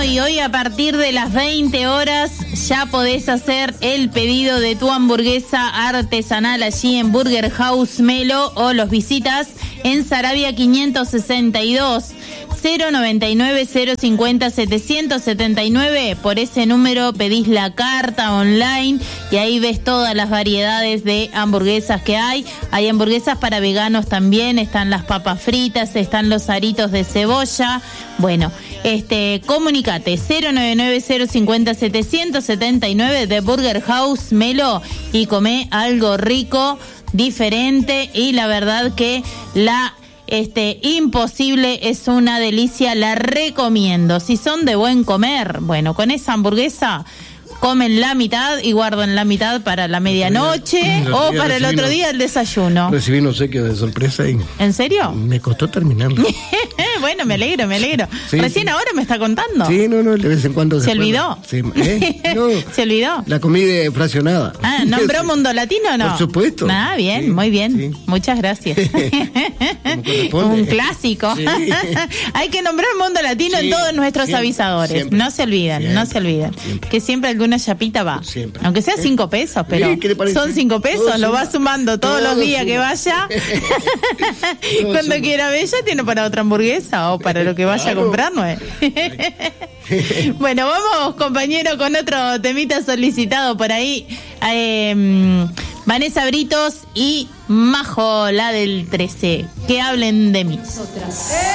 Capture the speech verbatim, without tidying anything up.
y hoy a partir de las veinte horas ya podés hacer el pedido de tu hamburguesa artesanal allí en Burger House Melo o los visitas en Saravia quinientos sesenta y dos. cero noventa y nueve, cero cincuenta, setecientos setenta y nueve. Por ese número pedís la carta online y ahí ves todas las variedades de hamburguesas que hay. Hay hamburguesas para veganos también, están las papas fritas, están los aritos de cebolla. Bueno, este, comunicate cero noventa y nueve, cero cincuenta, setecientos setenta y nueve de Burger House Melo y comé algo rico, diferente y la verdad que la Este, imposible es una delicia, la recomiendo. Si son de buen comer, bueno, con esa hamburguesa comen la mitad y guardan la mitad para la medianoche o para el otro día el desayuno. Recibí un obsequio de sorpresa y... ¿En serio? Me costó terminarlo. Bueno, me alegro, me alegro. Sí, Recién sí. ahora me está contando. Sí, no, no, de vez en cuando... ¿Se olvidó? Sí, ¿eh? No, ¿Se olvidó? la comida fraccionada. Ah, ¿nombró Mundo Latino o no? Por supuesto. Ah, bien, Sí, muy bien. sí. Muchas gracias. Un clásico. Sí. Hay que nombrar Mundo Latino Sí, en todos nuestros siempre, avisadores. siempre. No se olviden, Siempre, no se olviden. siempre. Que siempre alguna chapita va. Siempre. Aunque sea cinco pesos, pero Sí, ¿qué le parece? son cinco pesos, Todo lo va suma. sumando todos Todo los días suma. que vaya. Todo Cuando suma. quiera ver, ya tiene para otra hamburguesa o para lo que vaya Claro. a comprar, ¿no es? Bueno, vamos, compañero, con otro temita solicitado por ahí. Eh, Vanessa Britos y Majo, la del trece. Que hablen de mí.